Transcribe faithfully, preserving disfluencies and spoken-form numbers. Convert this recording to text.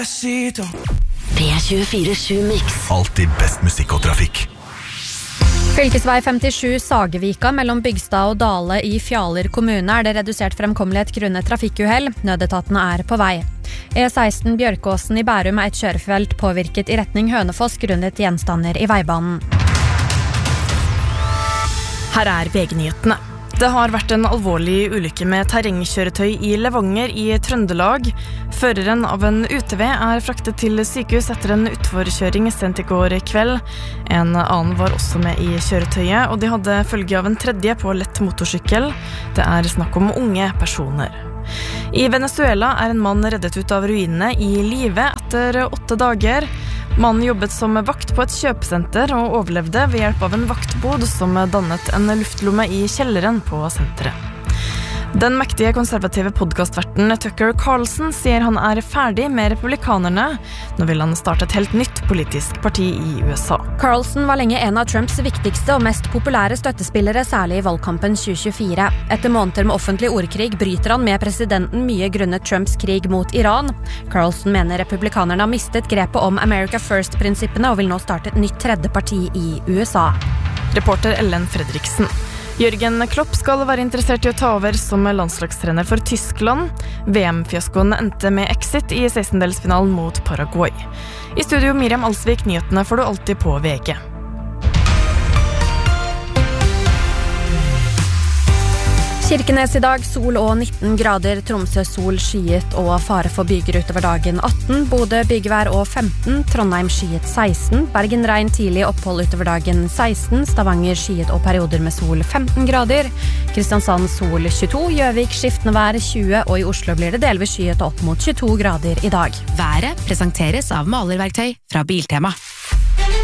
P tjuefire sju Mix. Alltid best musikk og trafikk. Fylkesvei femtisju Sagevika mellom Bygstad og Dale i Fjaler kommune er det redusert fremkommelighet grunnet trafikkuhell. Nødetatene er på vei. E seksten Bjørkåsen i Bærum er et kjørefelt påvirket i retning Hønefoss grunnet gjenstander i veibanen. Her er V G-nyhetene. Det har vært en alvorlig ulykke med terrengkjøretøy i Levanger i Trøndelag. Føreren av en U T V er fraktet til sykehus etter en utforkjøring sent i går kveld. En annen var også med i kjøretøyet, og de hadde følge av en tredje på lett motorsykkel. Det er snakk om unge personer. I Venezuela er en mann reddet ut av ruinene i live etter åtte dager. Mannen jobbet som vakt på et kjøpesenter og overlevde ved hjelp av en vaktbod som dannet en luftlomme i kjelleren på senteret. Den mektige konservative podcastverten Tucker Carlson sier han er ferdig med republikanerne. Nå vil han starte et helt nytt politisk parti i U S A. Carlson var lenge en av Trumps viktigste og mest populære støttespillere, særlig i valgkampen tjue tjuefire. Etter måneder med offentlig ordkrig bryter han med presidenten mye grunnet Trumps krig mot Iran. Carlson mener republikanerne har mistet grepet om America First-prinsippene og vil nå starte et nytt tredje parti i U S A. Reporter Ellen Fredriksen. Jørgen Klopp skal være interessert i å ta over som landslagstrener for Tyskland. V M-fiaskoen endte med exit i sekstendelsfinalen mot Paraguay. I studio Miriam Alsvik, nyhetene får du alltid på V G. Kirkenes i dag, sol og nitten grader, Tromsø sol skyet og fare for byger utover dagen atten, Bodø byggevær og femten, Trondheim skyet seksten, Bergen regn tidlig opphold utover dagen seksten, Stavanger skyet og perioder med sol femten grader, Kristiansand sol tjueto, Gjøvik skiftende vær tjue, og i Oslo blir det delvis skyet opp mot tjueto grader i dag. Været presenteres av malerverktøy fra Biltema.